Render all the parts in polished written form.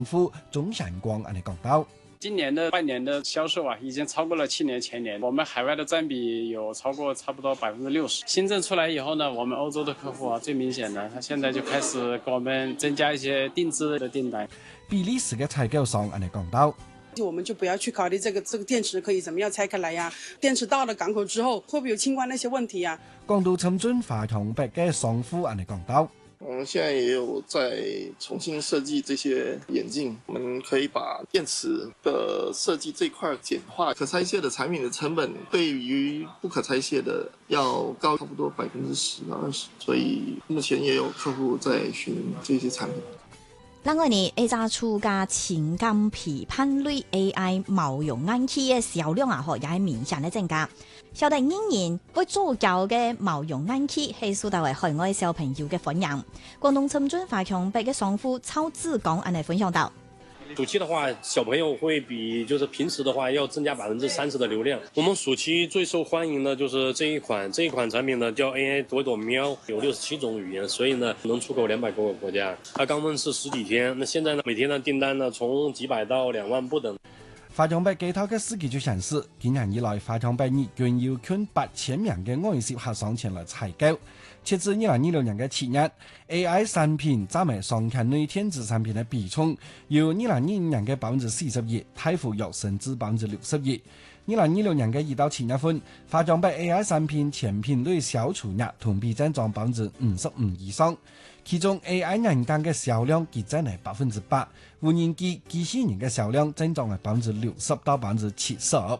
府钟善光安尼講到。 今年的半年的銷售啊，已經超過了去年前年。我們海外的佔比有超過差不多60%。新政出來以後呢，我們歐洲的客戶啊，最明顯的，他現在就開始給我們增加一些定制的訂單。 比利時嘅採購商安尼講到。 我們就不要去考慮這個電池可以怎麼樣拆開來呀？電池到了港口之後，會不會有清關那些問題呀？ 講到深圳華強北嘅商戶安尼講到。 我們現在也有在重新設計這些眼鏡，我們可以把電池的設計這塊簡化，可拆卸的產品的成本對於不可拆卸的要高差不多10%到20%，所以目前也有客戶在尋這些產品。 另外呢，A 扎出嘅情感批判類 AI 毛容眼器嘅銷量啊，也係明顯嘅增加。曉得仍然會做教嘅毛容眼器係受到為海外小朋友嘅歡迎。廣東深圳華強北嘅商戶曹志剛安尼分享到。 暑期的話，小朋友會比就是平時的話要增加30%的流量。我們暑期最受歡迎的就是這一款產品呢叫 AI 朵朵喵，有67種語言，所以呢能出口200多個國家。它剛問世10幾天，那現在呢每天的訂單呢從幾百到2萬不等。 華強北幾套嘅數據就顯示，今年以來華強北日均有近8000名嘅外籍客商前來採購。截至2026年嘅7月 ，AI 產品佔埋商品內電子產品嘅比重，由2025年嘅41%大幅躍升至61%。2026年嘅1到7月份，華強北 AI 產品全品類銷售額同比增長55%以上，其中 AI 人工嘅銷量激增係8%，無人機機器人嘅銷量增長係60%到70%。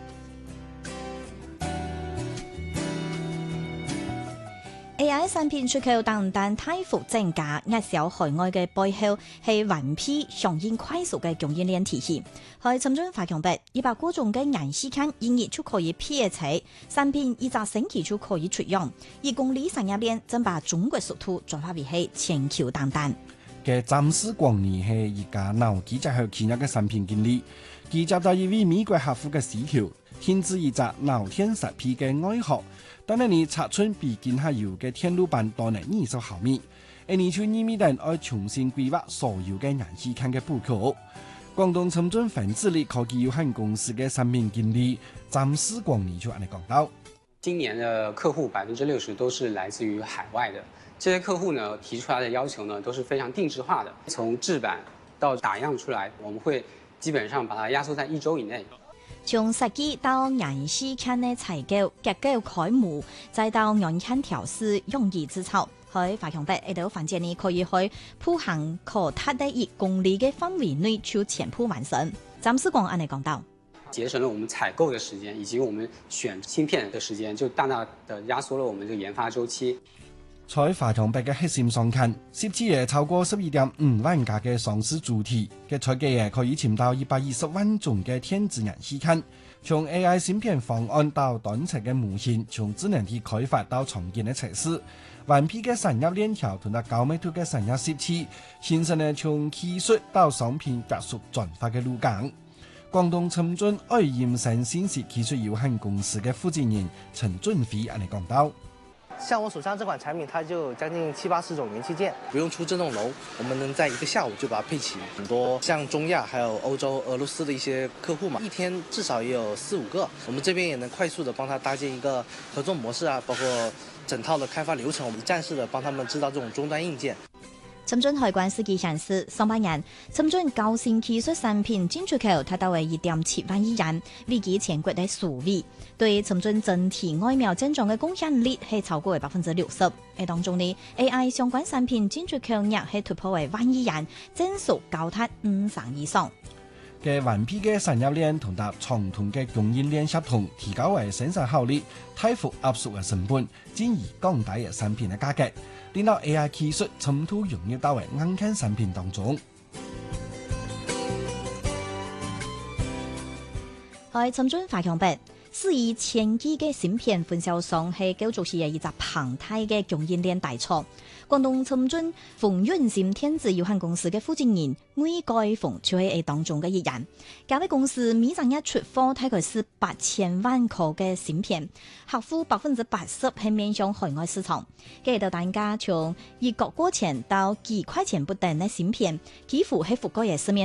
AI 產品出口單大幅增加，壓銷海外嘅背後係雲批響應快速嘅供應鏈體系。喺深圳華強北，100個種嘅顏色間一日就可以配齊，產品1個星期就可以出樣。1公里產業鏈正把中國速度轉化為係全球單單。 嘅詹士光年係一家腦機結合企業嘅產品經理，佢接到一位美國客戶嘅需求，添置一隻腦天10P嘅外殼。當然你尺寸比近下游嘅天路板多20毫米，你就意味等要重新規劃所有嘅顏色間嘅布局。廣東深圳紡織力科技有限公司嘅產品經理詹士光年就安尼講到： 今年的客戶60%都是來自於海外的，這些客戶呢提出來的要求呢都是非常定制化的，從製版到打樣出來，我們會基本上把它壓縮在1週以內。 從設計到顏色間嘅採購、結構開模，再到樣間調試、容易製造，喺華強北呢度環節呢可以去鋪行可達的1公里嘅範圍內就全部完成。詹士光安尼講到， 節省了我們採購的時間，以及我們選芯片的時間，就大大的壓縮了我們這個研發週期。 在華強北嘅核心商圈，涉資嘅超過12.5萬家嘅上市主體嘅設計嘢可以簽到120萬種嘅電子顏色間，從 AI 芯片方案到短程嘅模型，從智能體開發到重建嘅測試，完備嘅產業鏈條同埋高密度嘅產業設計，形成咧從技術到商品快速轉化嘅路徑。廣東深圳愛鹽城信息技術有限公司嘅負責人陳俊飛安尼講到。 像我手上這款產品，它就將近70-80種元器件，不用出這棟樓，我們能在1個下午就把它配齊。很多像中亞還有歐洲、俄羅斯的一些客戶嘛，一天至少也有4-5個，我們這邊也能快速的幫他搭建一個合作模式啊，包括整套的開發流程，我們一站式的幫他們製造這種終端硬件。 深圳海關司機顯示，上半年深圳高新技術產品進出口達到為1.7萬億元，位居全國的數位。對深圳整體外貿增長嘅貢獻率係超過為60%。喺當中呢 ，AI 相關產品進出口額係突破為1萬億元，增速高達5成以上。 嘅完備嘅產業鏈同埋傳統嘅供應鏈協同，提高為生產效率，大幅壓縮嘅成本，進而降低嘅產品嘅價格，令到 AI 技術滲透融入到為硬件產品當中。 喺深圳華強北， 4億千億嘅芯片分銷商係叫做是一隻龐大嘅供應鏈大廠。廣東深圳豐潤芯電子有限公司嘅負責人魏蓋鳳就係當中嘅一人。該位公司每日出貨大概是8000萬顆嘅芯片，客戶80%係面向海外市場。嘅到單價從1角錢到幾塊錢不等嘅芯片，幾乎係覆蓋嘅市面。